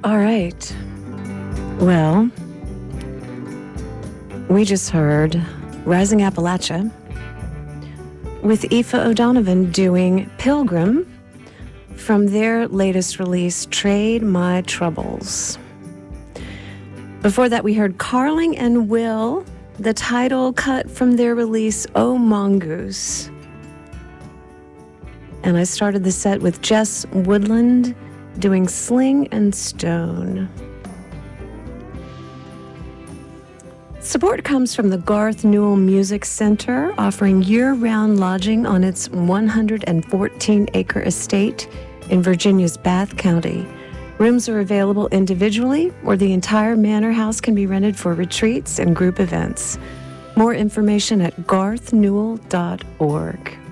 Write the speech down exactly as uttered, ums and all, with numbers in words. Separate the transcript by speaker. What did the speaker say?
Speaker 1: All right. Well, we just heard Rising Appalachia with Aoife O'Donovan doing Pilgrim from their latest release, Trade My Troubles. Before that, we heard Carling and Will, the title cut from their release, Oh Mongoose. And I started the set with Jess Woodland doing Sling and Stone. Support comes from the Garth Newell Music Center, offering year-round lodging on its one hundred fourteen acre estate in Virginia's Bath County. Rooms are available individually, or the entire manor house can be rented for retreats and group events. More information at garth newell dot org.